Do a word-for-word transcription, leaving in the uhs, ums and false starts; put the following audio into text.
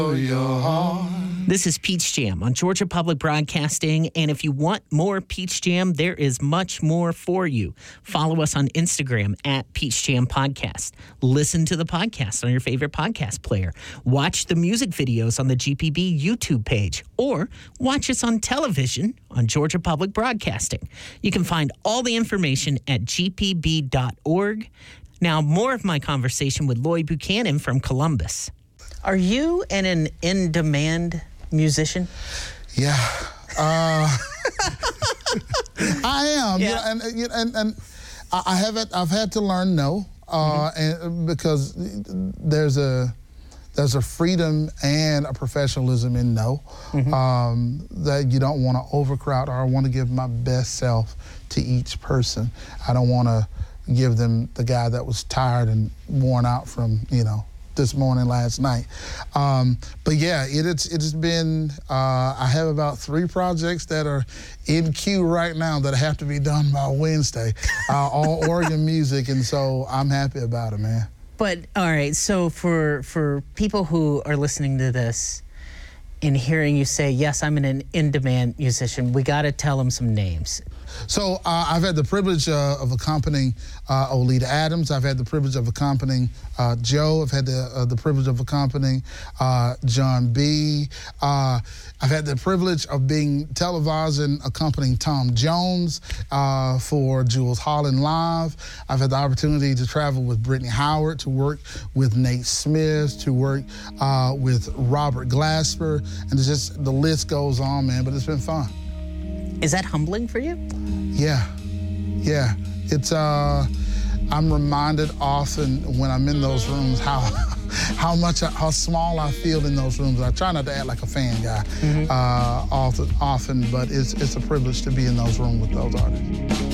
This is Peach Jam on Georgia Public Broadcasting, and if you want more Peach Jam, there is much more for you. Follow us on Instagram at Peach Jam Podcast. Listen to the podcast on your favorite podcast player. Watch the music videos on the G P B YouTube page, or watch us on television on Georgia Public Broadcasting. You can find all the information at g p b dot org. Now, more of my conversation with Lloyd Buchanan from Columbus. Are you an, an in-demand musician? Yeah, uh, I am. Yeah. You know, and, and and and I have it, I've had to learn no, uh, mm-hmm. and because there's a there's a freedom and a professionalism in no, mm-hmm. um, that you don't want to overcrowd, or I want to give my best self to each person. I don't want to give them the guy that was tired and worn out from, you know, this morning, last night. Um, but yeah, it, it's it's been, uh, I have about three projects that are in queue right now that have to be done by Wednesday, uh, all Oregon music, and so I'm happy about it, man. But, all right, so for for people who are listening to this and hearing you say, yes, I'm an in-demand musician, we got to tell them some names. So uh, I've had the privilege uh, of accompanying uh, Oleta Adams. I've had the privilege of accompanying uh, Joe. I've had the, uh, the privilege of accompanying uh, John B. Uh, I've had the privilege of being televised and accompanying Tom Jones uh, for Jules Holland Live. I've had the opportunity to travel with Brittany Howard, to work with Nate Smith, to work uh, with Robert Glasper, and it's just, the list goes on, man, but it's been fun. Is that humbling for you? Yeah, yeah. It's, uh, I'm reminded often when I'm in those rooms how how much, how small I feel in those rooms. I try not to act like a fan guy mm-hmm. uh, often, often, but it's, it's a privilege to be in those rooms with those artists.